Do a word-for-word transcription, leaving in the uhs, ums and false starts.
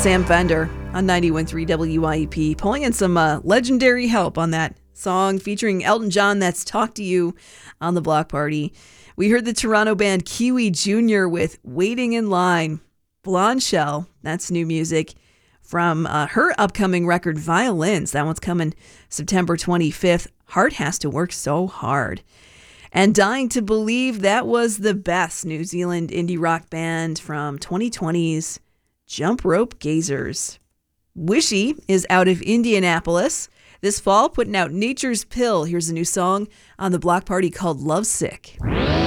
Sam Fender on ninety-one point three W I E P, pulling in some uh, legendary help on that song featuring Elton John. That's Talk to You on the Block Party. We heard the Toronto band Kiwi Junior with Waiting in Line. Blonde Shell, that's new music from uh, her upcoming record Violins. That one's coming September twenty-fifth. Heart Has to Work So Hard. And Dying to Believe, that was the best New Zealand indie rock band from twenty twenty's Jump Rope Gazers. Wishy is out of Indianapolis this fall, putting out Nature's Pill. Here's a new song on the Block Party called Lovesick.